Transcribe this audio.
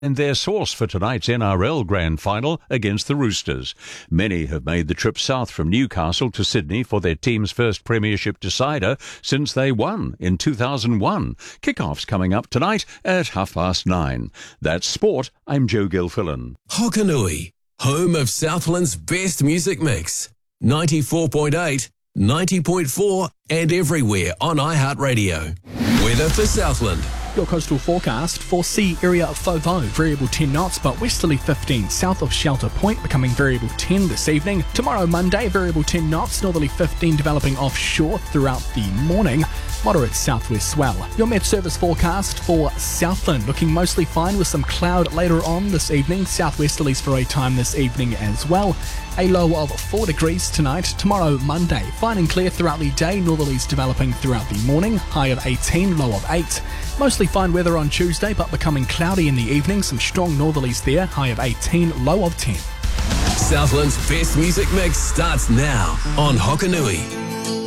and their source for tonight's NRL Grand Final against the Roosters. Many have made the trip south from Newcastle to Sydney for their team's first premiership decider since they won in 2001. Kickoff's coming up tonight at 9:30. That's sport. I'm Joe Gilfillan. Hokanui, home of Southland's best music mix. 94.8, 90.4 and everywhere on iHeartRadio. Weather for Southland. Your coastal forecast for sea area of Fovo, variable 10 knots but westerly 15 south of Shelter Point, becoming variable 10 this evening. Tomorrow Monday, variable 10 knots, northerly 15 developing offshore throughout the morning. Moderate southwest swell. Your Met Service forecast for Southland, looking mostly fine with some cloud later on this evening. Southwesterlies for a time this evening as well. A low of 4 degrees tonight. Tomorrow Monday, fine and clear throughout the day. Northerlies developing throughout the morning. High of 18, low of 8. Mostly fine weather on Tuesday, but becoming cloudy in the evening. Some strong northerlies there. High of 18, low of 10. Southland's best music mix starts now on Hokanui.